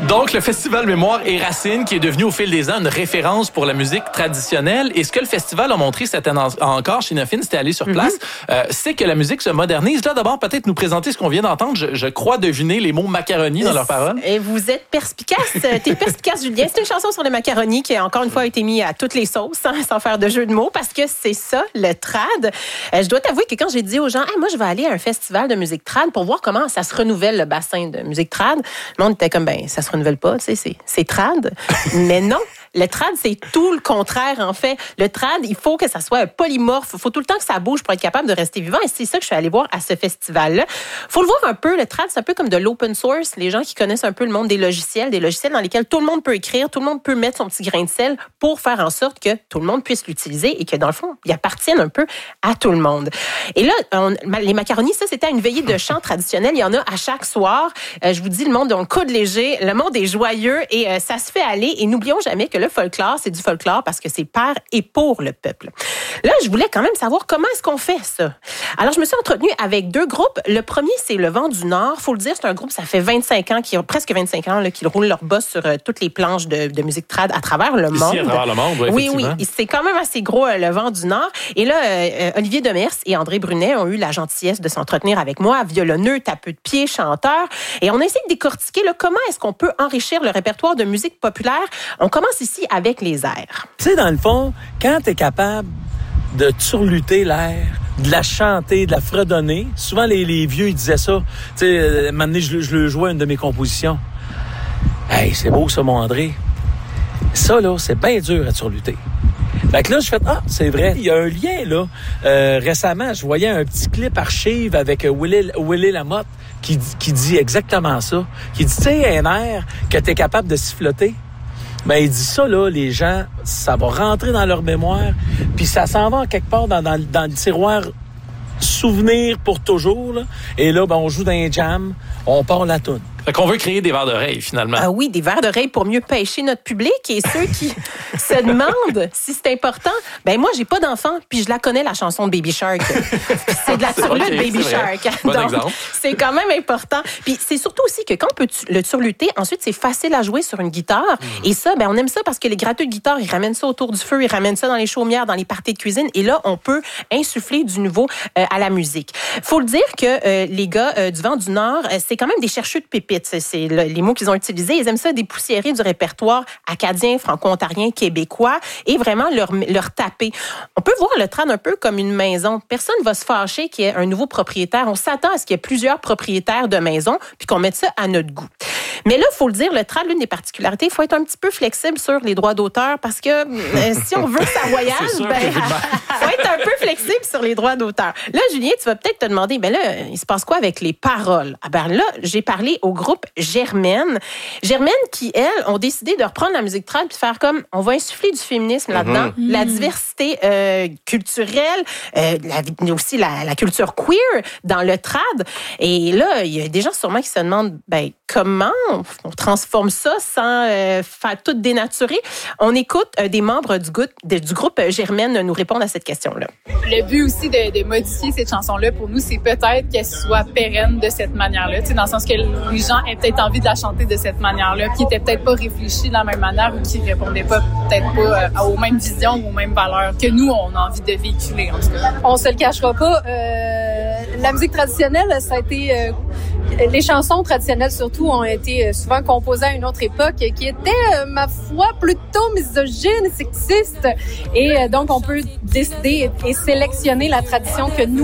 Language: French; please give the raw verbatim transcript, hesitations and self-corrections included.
Donc, le Festival Mémoire et Racines, qui est devenu au fil des ans une référence pour la musique traditionnelle. Et ce que le festival a montré cette année encore chez Nofine, c'était aller sur place, mm-hmm. euh, c'est que la musique se modernise. Là, d'abord, peut-être nous présenter ce qu'on vient d'entendre. Je, je crois deviner les mots macaroni dans leurs paroles. Et vous êtes perspicace. T'es perspicace, Julien. C'est une chanson sur le macaroni qui, encore une fois, a été mise à toutes les sauces, hein, sans faire de jeu de mots, parce que c'est ça, le trad. Euh, je dois t'avouer que quand j'ai dit aux gens, hey, moi, je vais aller à un festival de musique trad pour voir comment ça se renouvelle, le bassin de musique trad, le monde était comme, ben, ça se renouvelle pas, tu sais, c'est, c'est trad. Mais non. Le trad, c'est tout le contraire, en fait. Le trad, il faut que ça soit polymorphe. Il faut tout le temps que ça bouge pour être capable de rester vivant. Et c'est ça que je suis allée voir à ce festival-là. Il faut le voir un peu. Le trad, c'est un peu comme de l'open source. Les gens qui connaissent un peu le monde des logiciels, des logiciels dans lesquels tout le monde peut écrire, tout le monde peut mettre son petit grain de sel pour faire en sorte que tout le monde puisse l'utiliser et que, dans le fond, ils appartiennent un peu à tout le monde. Et là, on, les macaronis, ça, c'était une veillée de chant traditionnel. Il y en a à chaque soir. Euh, je vous dis, le monde, on coude léger. Le monde est joyeux et euh, ça se fait aller. Et n'oublions jamais que le folklore, c'est du folklore parce que c'est par et pour le peuple. Là, je voulais quand même savoir comment est-ce qu'on fait ça. Alors, je me suis entretenue avec deux groupes. Le premier, c'est le Vent du Nord. Faut le dire, c'est un groupe, ça fait vingt-cinq ans, qui, presque vingt-cinq ans, là, qu'ils roulent leur boss sur euh, toutes les planches de, de musique trad à travers le monde. Ici, à travers le monde, oui, oui, oui. C'est quand même assez gros, euh, le Vent du Nord. Et là, euh, Olivier Demers et André Brunet ont eu la gentillesse de s'entretenir avec moi, violonneux, tapeux de pied, chanteur. Et on a essayé de décortiquer là, comment est-ce qu'on peut enrichir le répertoire de musique populaire. On commence ici avec les airs. Tu sais, dans le fond, quand tu es capable de turluter l'air, de la chanter, de la fredonner, souvent les, les vieux, ils disaient ça. Tu sais, euh, un moment donné, je, je le jouais à une de mes compositions. Hey, c'est beau ça, mon André. Ça, là, c'est bien dur à turluter. Fait que là, je fais, ah, c'est vrai. Il y a un lien, là. Euh, récemment, je voyais un petit clip archive avec Willy, Willy Lamotte qui, qui dit exactement ça. Qui dit, tu sais, un air que tu es capable de siffloter. Ben, il dit ça, là, les gens, ça va rentrer dans leur mémoire, puis ça s'en va quelque part dans, dans, dans le tiroir souvenir pour toujours, là. Et là, ben, on joue dans un jam, on part la toune. Fait qu'on veut créer des vers d'oreille, finalement. Ah oui, des vers d'oreille pour mieux pêcher notre public. Et ceux qui se demandent si c'est important, ben moi, j'ai pas d'enfant, puis je la connais, la chanson de Baby Shark. C'est de la turlute, okay, Baby Shark. Bon Donc, exemple. C'est quand même important. Puis c'est surtout aussi que quand on peut le turluter, ensuite, c'est facile à jouer sur une guitare. Mmh. Et ça, ben on aime ça parce que les gratteux de guitare, ils ramènent ça autour du feu, ils ramènent ça dans les chaumières, dans les parties de cuisine. Et là, on peut insuffler du nouveau euh, à la musique. Faut le dire que euh, les gars euh, du Vent du Nord, euh, c'est quand même des chercheurs de pépites. C'est, c'est le, les mots qu'ils ont utilisés. Ils aiment ça dépoussiérer du répertoire acadien, franco-ontarien, québécois et vraiment leur, leur taper. On peut voir le trad un peu comme une maison. Personne ne va se fâcher qu'il y ait un nouveau propriétaire. On s'attend à ce qu'il y ait plusieurs propriétaires de maisons puis qu'on mette ça à notre goût. Mais là, il faut le dire, le trad, l'une des particularités, il faut être un petit peu flexible sur les droits d'auteur parce que euh, si on veut que ça voyage, il ben, faut être un peu flexible sur les droits d'auteur. Là, Julien, tu vas peut-être te demander, ben là, il se passe quoi avec les paroles? Ah ben là, j'ai parlé au groupe Germaine. Germaine qui, elles, ont décidé de reprendre la musique trad puis faire comme, on va insuffler du féminisme là-dedans, mm-hmm. la diversité euh, culturelle, euh, la, aussi la, la culture queer dans le trad. Et là, il y a des gens sûrement qui se demandent, ben comment on transforme ça sans euh, faire tout dénaturer? On écoute euh, des membres du, goût, de, du groupe Germaine nous répondre à cette question-là. Le but aussi de, de modifier cette chanson-là, pour nous, c'est peut-être qu'elle soit pérenne de cette manière-là, tu sais, dans le sens que les gens aient peut-être envie de la chanter de cette manière-là, qui n'étaient peut-être pas réfléchis de la même manière ou qui répondaient pas peut-être pas euh, aux mêmes visions ou aux mêmes valeurs que nous, on a envie de véhiculer, en tout cas. On se le cachera pas, euh, la musique traditionnelle, ça a été... Euh, les chansons traditionnelles, surtout, ont été souvent composées à une autre époque qui était, ma foi, plutôt misogyne, sexiste. Et donc, on peut décider et sélectionner la tradition que nous,